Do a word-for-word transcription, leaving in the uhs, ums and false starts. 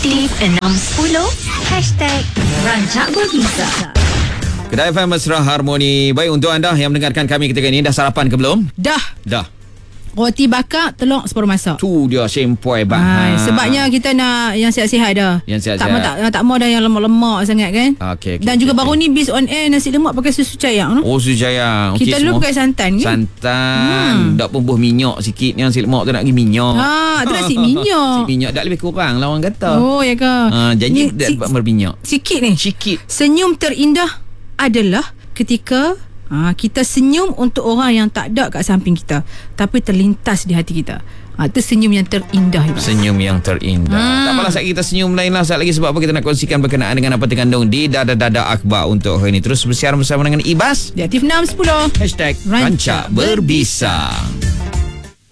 Aktif enam sepuluh Hashtag Rancak Berbisa. Kedai F M Mesra Harmoni. Baik, untuk anda yang mendengarkan kami ketika ini, dah sarapan ke belum? Dah. Dah. Roti bakar, telur separuh masak. Tu dia sempoi bang. Ha, sebabnya kita nak yang sihat-sihat dah. Yang sihat-sihat. Tak mau tak, tak mau dah yang lemak-lemak sangat kan. Okey, okay, Dan okay, juga okay. baru ni bis on air nasi lemak pakai susu cayang. Oh, susu cayang. Okay, kita dulu pakai santan kan. Santan. Hmm. Tak pembuh minyak sikit. Yang nasi lemak tu nak pergi minyak. Ha, tu nasi minyak. Nasi minyak tak lebih kurang lah orang kata. Oh, ya ke? Ha, janji tak si, dapat berminyak. Sikit ni. Sikit. Senyum terindah adalah ketika ha, kita senyum untuk orang yang tak ada kat samping kita, tapi terlintas di hati kita. Ha, itu senyum yang terindah itu. Senyum yang terindah. Hmm. Tak apalah, saat kita senyum lain lah. Saat lagi sebab apa kita nak kongsikan berkenaan dengan apa terkandung di Dada-Dada Akhbar untuk hari ini. Terus bersiaran bersama dengan Ibas Di Aktif enam sepuluh Hashtag Rancak Berbisa.